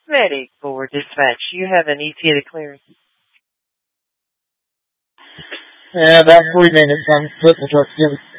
Medic for dispatch. You have an ETA clearance. Yeah, about 3 minutes. I'm putting the truck together.